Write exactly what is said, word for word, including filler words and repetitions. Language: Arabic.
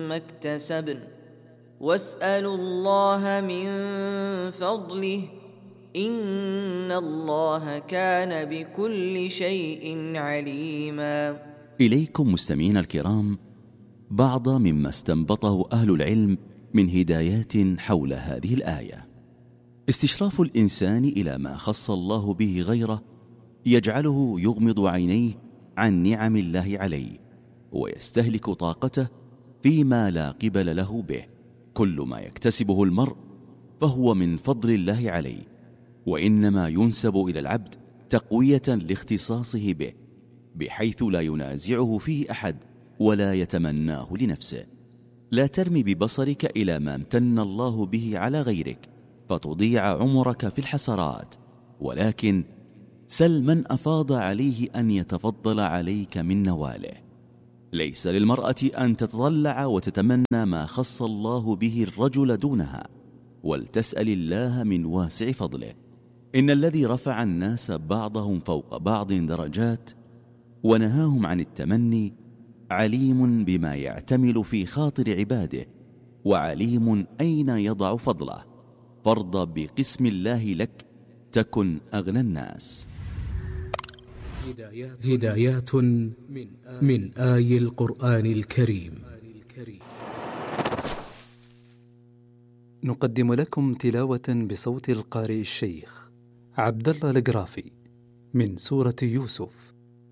ما اكتسبن واسألوا الله من فضله إن الله كان بكل شيء عليما. إليكم مستمعين الكرام بعض مما استنبطه أهل العلم من هدايات حول هذه الآية. استشراف الإنسان إلى ما خص الله به غيره يجعله يغمض عينيه عن نعم الله عليه ويستهلك طاقته فيما لا قبل له به. كل ما يكتسبه المرء فهو من فضل الله عليه، وإنما ينسب إلى العبد تقوية لاختصاصه به، بحيث لا ينازعه فيه أحد ولا يتمناه لنفسه. لا ترمي ببصرك إلى ما امتن الله به على غيرك فتضيع عمرك في الحسرات، ولكن سل من أفاض عليه أن يتفضل عليك من نواله. ليس للمرأة أن تتطلع وتتمنى ما خص الله به الرجل دونها، ولتسأل الله من واسع فضله. إن الذي رفع الناس بعضهم فوق بعض درجات ونهاهم عن التمني عليم بما يعتمل في خاطر عباده، وعليم أين يضع فضله. فارض بقسم الله لك تكن أغنى الناس. هدايات من آي القرآن الكريم. نقدم لكم تلاوة بصوت القارئ الشيخ عبد الله القرافي من سورة يوسف.